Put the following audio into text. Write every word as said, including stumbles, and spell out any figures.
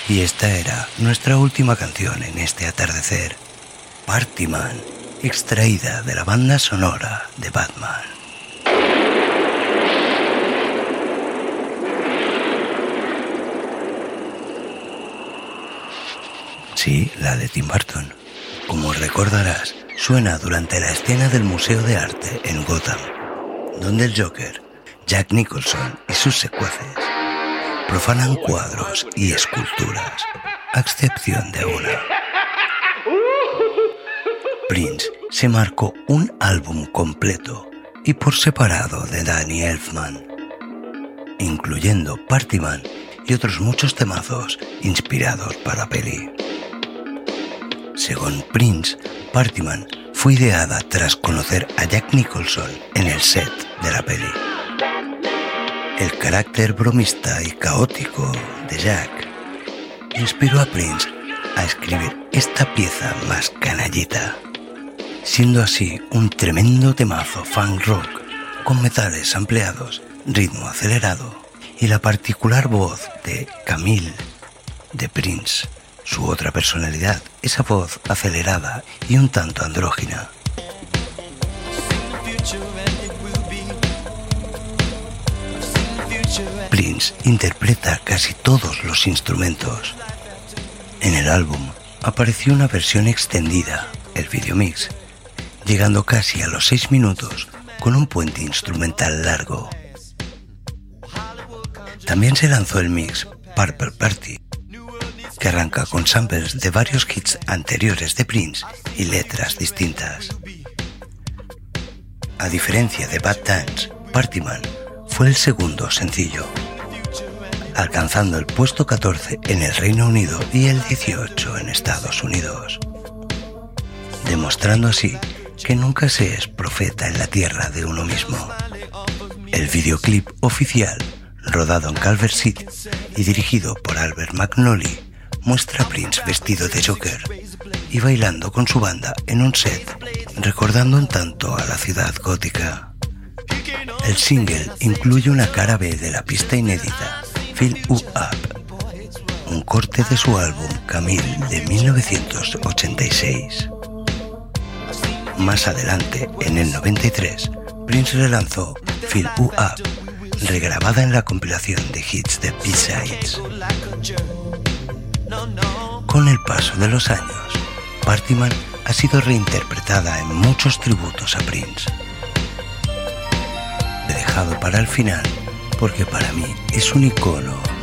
Y esta era nuestra última canción en este atardecer, Party Man, extraída de la banda sonora de Batman. Sí, la de Tim Burton. Como recordarás, suena durante la escena del Museo de Arte en Gotham, donde el Joker, Jack Nicholson y sus secuaces profanan cuadros y esculturas, a excepción de una. Prince se marcó un álbum completo y por separado de Danny Elfman, incluyendo Party Man y otros muchos temazos inspirados para la peli. Según Prince, Party Man fue ideada tras conocer a Jack Nicholson en el set de la peli. El carácter bromista y caótico de Jack inspiró a Prince a escribir esta pieza más canallita, siendo así un tremendo temazo funk rock con metales ampliados, ritmo acelerado y la particular voz de Camille de Prince, su otra personalidad, esa voz acelerada y un tanto andrógina. Prince interpreta casi todos los instrumentos. En el álbum apareció una versión extendida, el videomix, llegando casi a los seis minutos con un puente instrumental largo. También se lanzó el mix Purple Party, que arranca con samples de varios hits anteriores de Prince y letras distintas. A diferencia de Bad Dance, Party Man fue el segundo sencillo, alcanzando el puesto catorce en el Reino Unido y el dieciocho en Estados Unidos, demostrando así que nunca se es profeta en la tierra de uno mismo. El videoclip oficial, rodado en Culver City y dirigido por Albert McNally, muestra a Prince vestido de Joker y bailando con su banda en un set, recordando un tanto a la ciudad gótica. El single incluye una cara B de la pista inédita Fill U Up, un corte de su álbum Camille de mil novecientos ochenta y seis. Más adelante, en el noventa y tres, Prince relanzó Fill U Up, regrabada en la compilación de hits de B-Sides. Con el paso de los años, Party Man ha sido reinterpretada en muchos tributos a Prince. He dejado para el final porque para mí es un icono